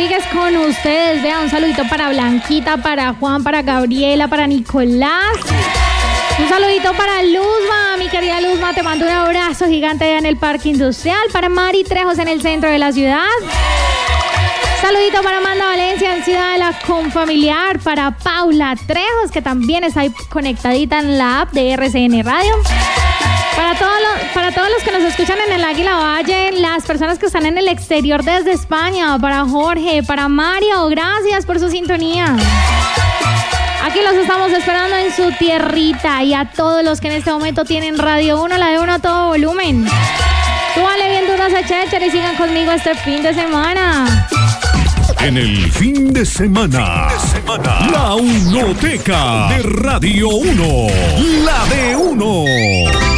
Rodríguez con ustedes. Vea, un saludito para Blanquita, para Juan, para Gabriela, para Nicolás. Un saludito para Luzma, mi querida Luzma, te mando un abrazo gigante allá en el Parque Industrial. Para Mari Trejos en el centro de la ciudad. Saludito para Amanda Valencia en Ciudad de la Confamiliar. Para Paula Trejos, que también está ahí conectadita en la app de RCN Radio. Para todos los que nos escuchan en el Águila Valle, las personas que están en el exterior desde España, para Jorge, para Mario, gracias por su sintonía. Aquí los estamos esperando en su tierrita, y a todos los que en este momento tienen Radio 1, la de 1 a todo volumen. Súbale bien duro ese chécher y sigan conmigo este fin de semana. En el fin de semana, la Unoteca de Radio 1, la de 1.